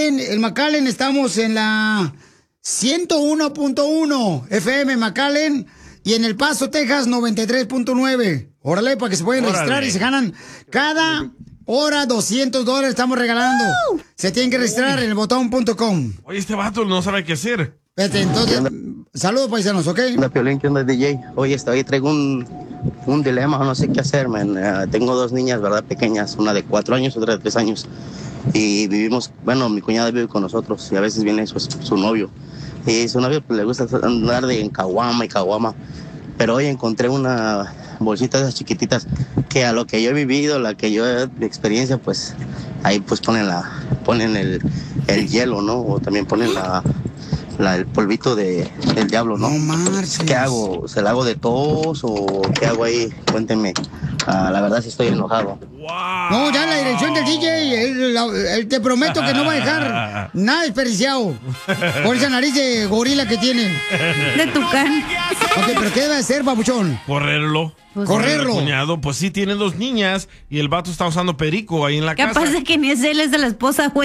el McAllen, estamos en la 101.1 FM McAllen y en El Paso, Texas, 93.9. Órale, para que se puedan registrar y se ganan cada hora $200 estamos regalando. Se tienen que registrar en elbotón.com. Oye, este vato no sabe qué hacer. Vete, entonces, saludos paisanos, ¿ok? Hola, Piolín, ¿qué onda, DJ? Oye, hoy traigo un dilema, no sé qué hacer, man. Tengo dos niñas, ¿verdad? Pequeñas, una de 4 años, otra de 3 años. Y vivimos, bueno, mi cuñada vive con nosotros y a veces viene su novio. Y su novio pues, le gusta andar en caguama. Pero hoy encontré una bolsita de esas chiquititas que a lo que yo he vivido, la que yo he de experiencia, pues ahí pues ponen el hielo, ¿no? O también ponen el polvito del diablo, ¿no? No marches. ¿Qué hago? ¿Se la hago de tos o qué hago ahí? Cuéntenme. La verdad sí estoy enojado. Wow. No, ya la dirección del DJ, él te prometo que no va a dejar nada desperdiciado por esa nariz de gorila que tiene. De tucán. Ok, pero ¿qué debe hacer, papuchón? Correrlo. Correrlo. Cuñado, pues sí, tiene 2 niñas y el vato está usando perico ahí en la casa. Capaz de que ni es él, es de la esposa, güey.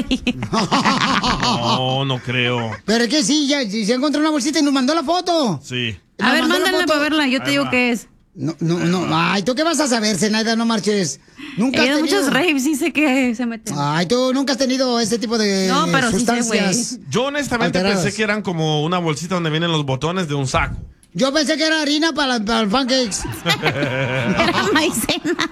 No creo. Pero es que sí, ya si se encontró una bolsita y nos mandó la foto. Sí. A ver, mandó la mándala foto. para verla, yo te Ahí digo va. qué es. No. Ay, ¿tú qué vas a saber, Zenaida? No marches. Nunca He has ido a tenido... muchos raves, sí sé que se meten. Ay, tú nunca has tenido ese tipo de No, pero sí sé, sustancias. Yo honestamente alteradas. pensé que eran como una bolsita donde vienen los botones de un saco. Yo pensé que era harina para los pancakes. Era maicena.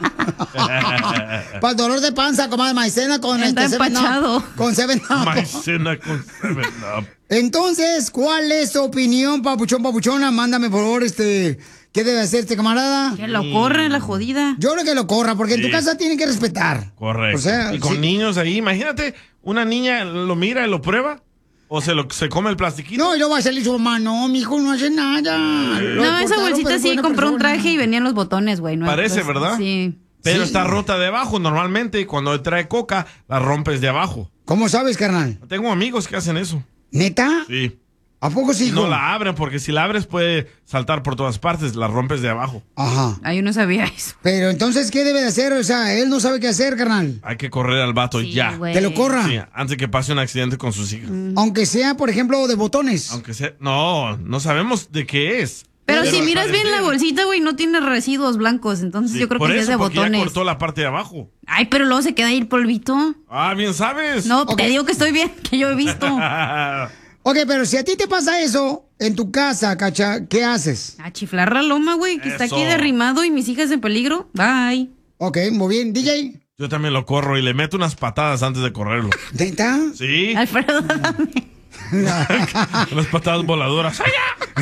Para el dolor de panza, comadre, maicena con Está empachado. Con 7-Up. Maicena con 7-Up. Entonces, ¿cuál es tu opinión, papuchona? Mándame, por favor, ¿qué debe hacer este camarada? Que lo corre, la jodida. Yo creo que lo corra, porque en tu Sí. casa tienen que respetar. Correcto. O sea, y con sí. niños ahí, imagínate, una niña lo mira y lo prueba o se come el plastiquito. No, y luego va a salir su mamá. No, mijo, no hace nada. No, esa bolsita sí compró un traje y venían los botones, güey. No Parece, pues, ¿verdad? Sí. Pero Sí. está rota de abajo. Normalmente, cuando trae coca, la rompes de abajo. ¿Cómo sabes, carnal? Tengo amigos que hacen eso. ¿Neta? Sí. ¿A poco sí, Y hijo? no la abren porque si la abres puede saltar por todas partes. La rompes de abajo. Ajá. Ay, yo no sabía eso. Pero entonces, ¿qué debe de hacer? O sea, él no sabe qué hacer, carnal. Hay que correr al vato Sí, ya. güey. Que lo corra. Sí, antes de que pase un accidente con sus hijas. Aunque sea, por ejemplo, de botones. Aunque sea... No sabemos de qué es. Pero si al miras bien parecer- la bolsita, güey, no tiene residuos blancos. Entonces Sí, yo creo por que eso, es de porque ya botones. cortó la parte de abajo. Ay, pero luego se queda ahí el polvito. Ah, bien sabes. No, Ok. te digo que estoy bien, que yo he visto. Ok, pero si a ti te pasa eso en tu casa, Cacha, ¿qué haces? A chiflar la loma, güey, que está aquí Eso. derrimado y mis hijas en peligro. Bye. Ok, muy bien. DJ, Yo también lo corro y le meto unas patadas antes de correrlo. ¿neta? Sí, Alfredo, dame. unas patadas voladoras. ¡Ay,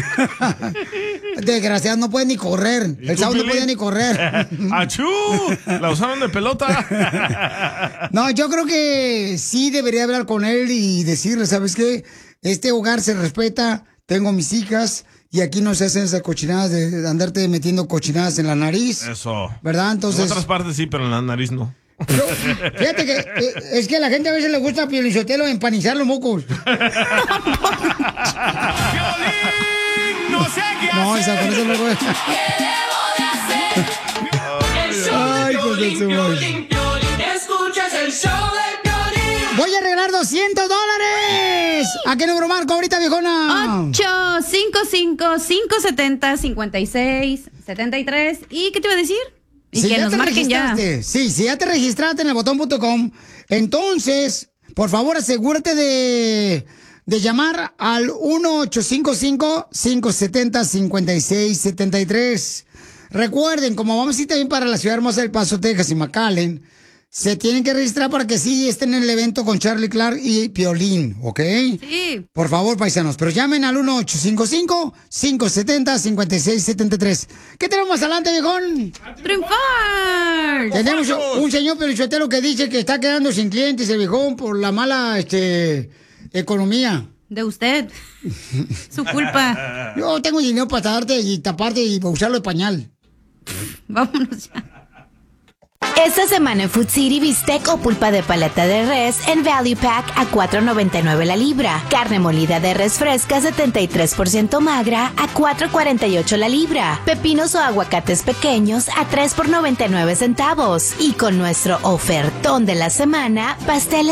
Desgraciado, no puede ni correr. ¿Y El tú, sábado no Piolín? podía ni correr. ¡Achú! La usaron de pelota. No, yo creo que sí debería hablar con él y decirle, ¿sabes qué? Este hogar se respeta, tengo mis hijas y aquí no se hacen esas cochinadas de andarte metiendo cochinadas en la nariz. Eso. ¿Verdad? En Entonces, otras partes sí, pero en la nariz no. fíjate que es que a la gente a veces le gusta a Piolichotelo empanizar los mocos. No sé qué No, hacer. esa con eso no puede. Ay, pues de su madre. Escuchas el show de Piolín. Voy a regalar $200. ¿A qué número marco ahorita, viejona? 855-570-5673. ¿Y qué te iba a decir? Y Si que ya nos te marquen ya. registraste, sí, si ya te registraste en el botón.com, entonces, por favor, asegúrate de llamar al 1-855-570-5673. Recuerden, como vamos a ir también para la ciudad hermosa del Paso, Texas y McAllen, se tienen que registrar para que sí estén en el evento con Charlie Clark y Piolín, ¿ok? Sí. Por favor, paisanos, pero llamen al 1-855-570-5673. ¿Qué tenemos más adelante, viejón? ¡Triunfar! Tenemos un señor pelichotero que dice que está quedando sin clientes el viejón por la mala economía. De usted. Su culpa. Yo tengo dinero para darte y taparte y usarlo de pañal. Vámonos ya. Esta semana en Food City, bistec o pulpa de paleta de res en Value Pack a $4.99 la libra. Carne molida de res fresca 73% magra a $4.48 la libra. Pepinos o aguacates pequeños a $3 por 99 centavos. Y con nuestro ofertón de la semana, pasteles